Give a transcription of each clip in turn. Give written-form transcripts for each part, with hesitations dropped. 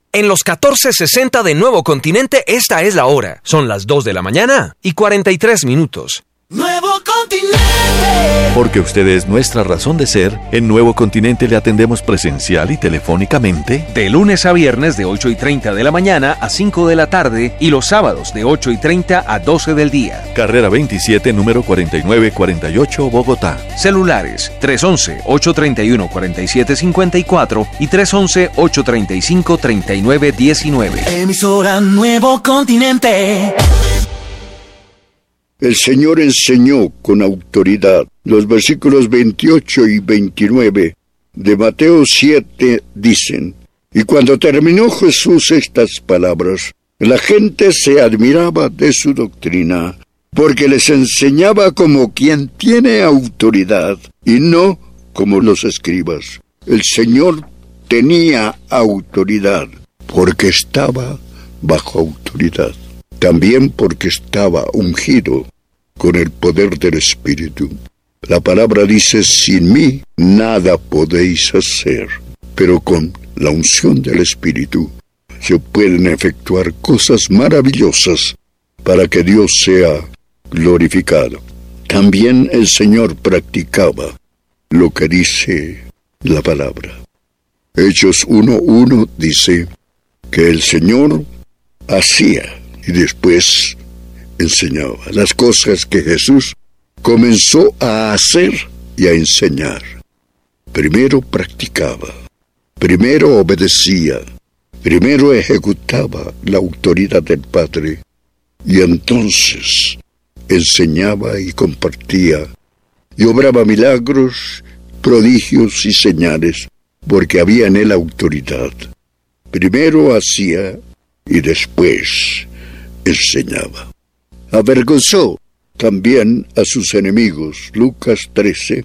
En los 1460 de Nuevo Continente, esta es la hora. Son las 2 de la mañana y 43 minutos. Nuevo Continente. Porque usted es nuestra razón de ser, en Nuevo Continente le atendemos presencial y telefónicamente. De lunes a viernes de 8:30 de la mañana a 5 de la tarde y los sábados de 8:30 a 12 del día. Carrera 27, número 4948, Bogotá. Celulares 311-831-4754 y 311-835-3919. Emisora Nuevo Continente. El Señor enseñó con autoridad. Los versículos 28 y 29 de Mateo 7 dicen: Y cuando terminó Jesús estas palabras, la gente se admiraba de su doctrina, porque les enseñaba como quien tiene autoridad, y no como los escribas. El Señor tenía autoridad, porque estaba bajo autoridad. También porque estaba ungido con el poder del Espíritu. La palabra dice: sin mí nada podéis hacer, pero con la unción del Espíritu se pueden efectuar cosas maravillosas para que Dios sea glorificado. También el Señor practicaba lo que dice la palabra. Hechos 1:1 dice que el Señor hacía y después enseñaba las cosas que Jesús comenzó a hacer y a enseñar. Primero practicaba, primero obedecía, primero ejecutaba la autoridad del Padre y entonces enseñaba y compartía y obraba milagros, prodigios y señales porque había en él autoridad. Primero hacía y después enseñaba. Avergonzó también a sus enemigos. Lucas 13,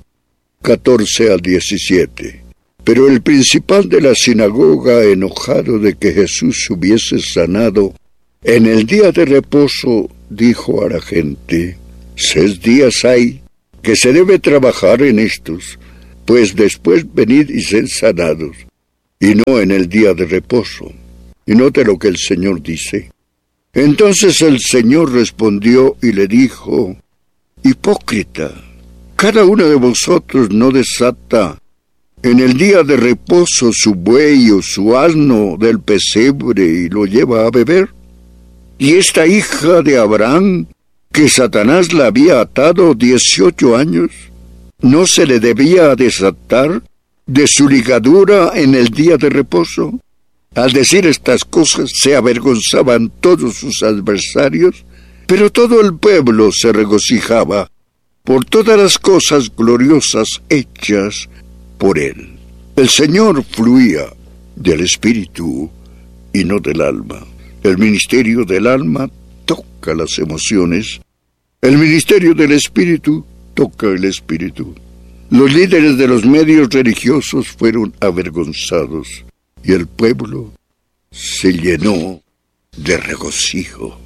14 al 17. Pero el principal de la sinagoga, enojado de que Jesús hubiese sanado en el día de reposo, dijo a la gente: 6 días hay que se debe trabajar en estos, pues después venid y sed sanados, y no en el día de reposo. Y note lo que el Señor dice. Entonces el Señor respondió y le dijo: hipócrita, cada uno de vosotros no desata en el día de reposo su buey o su asno del pesebre y lo lleva a beber. Y esta hija de Abraham, que Satanás la había atado 18 años, ¿no se le debía desatar de su ligadura en el día de reposo? Al decir estas cosas se avergonzaban todos sus adversarios, pero todo el pueblo se regocijaba por todas las cosas gloriosas hechas por él. El Señor fluía del espíritu y no del alma. El ministerio del alma toca las emociones. El ministerio del espíritu toca el espíritu. Los líderes de los medios religiosos fueron avergonzados y el pueblo se llenó de regocijo.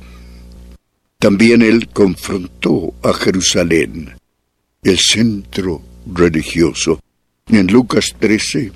También él confrontó a Jerusalén, el centro religioso. En Lucas 13,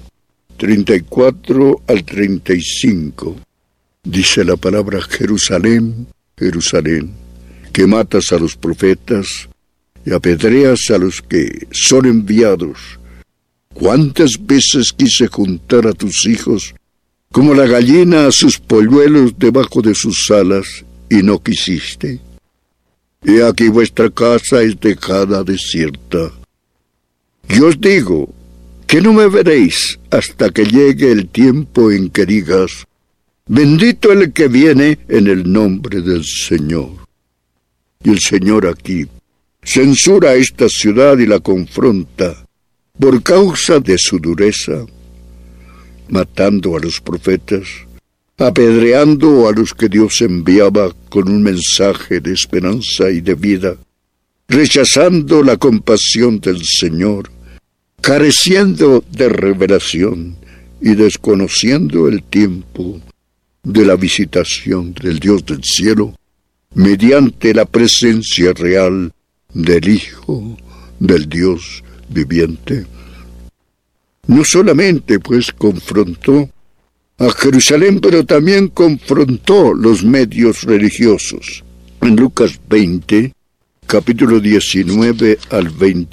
34 al 35, dice la palabra: Jerusalén, Jerusalén, que matas a los profetas y apedreas a los que son enviados. ¿Cuántas veces quise juntar a tus hijos como la gallina a sus polluelos debajo de sus alas, y no quisiste? Y aquí vuestra casa es dejada desierta. Yo os digo que no me veréis hasta que llegue el tiempo en que digas: bendito el que viene en el nombre del Señor. Y el Señor aquí censura a esta ciudad y la confronta por causa de su dureza, matando a los profetas, apedreando a los que Dios enviaba con un mensaje de esperanza y de vida, rechazando la compasión del Señor, careciendo de revelación y desconociendo el tiempo de la visitación del Dios del cielo mediante la presencia real del Hijo del Dios viviente. No solamente pues confrontó a Jerusalén, pero también confrontó los medios religiosos. En Lucas 20, capítulo 19 al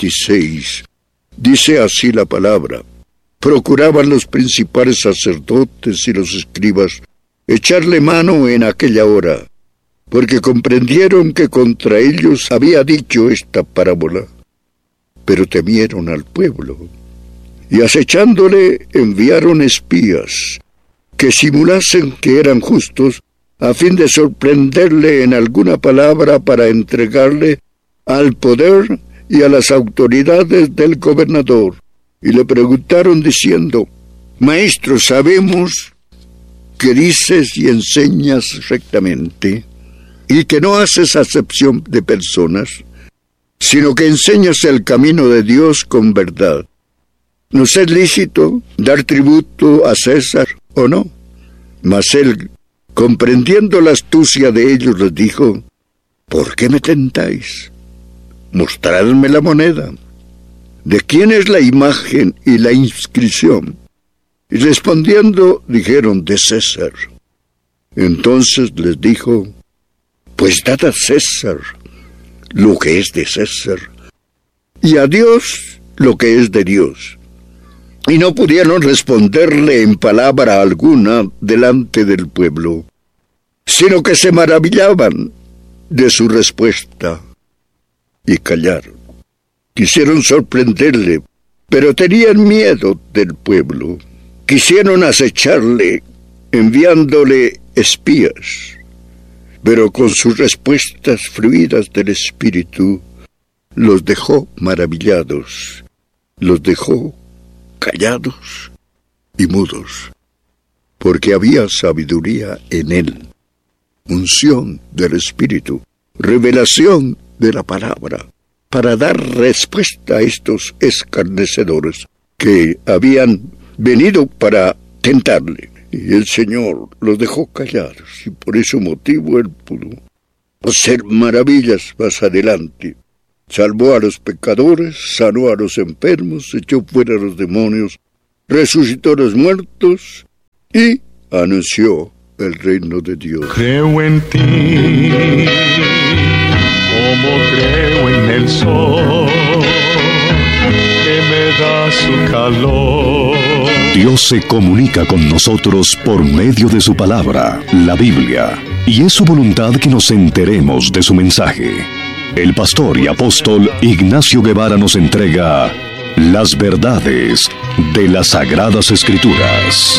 26, dice así la palabra: procuraban los principales sacerdotes y los escribas echarle mano en aquella hora, porque comprendieron que contra ellos había dicho esta parábola, pero temieron al pueblo, y acechándole enviaron espías, que simulasen que eran justos, a fin de sorprenderle en alguna palabra para entregarle al poder y a las autoridades del gobernador. Y le preguntaron diciendo: Maestro, sabemos que dices y enseñas rectamente, y que no haces acepción de personas, sino que enseñas el camino de Dios con verdad. ¿Nos es lícito dar tributo a César o no? Mas él, comprendiendo la astucia de ellos, les dijo: ¿por qué me tentáis? Mostradme la moneda. ¿De quién es la imagen y la inscripción? Y respondiendo, dijeron: de César. Entonces les dijo: pues dad a César lo que es de César, y a Dios lo que es de Dios. Y no pudieron responderle en palabra alguna delante del pueblo, sino que se maravillaban de su respuesta y callaron. Quisieron sorprenderle, pero tenían miedo del pueblo. Quisieron acecharle, enviándole espías, pero con sus respuestas fluidas del Espíritu, los dejó maravillados, los dejó callados y mudos, porque había sabiduría en él, unción del Espíritu, revelación de la palabra, para dar respuesta a estos escarnecedores que habían venido para tentarle. Y el Señor los dejó callados, y por ese motivo él pudo hacer maravillas más adelante. Salvó a los pecadores, sanó a los enfermos, echó fuera a los demonios, resucitó a los muertos y anunció el reino de Dios. Creo en ti, como creo en el sol, que me da su calor. Dios se comunica con nosotros por medio de su palabra, la Biblia, y es su voluntad que nos enteremos de su mensaje. El pastor y apóstol Ignacio Guevara nos entrega las verdades de las Sagradas Escrituras.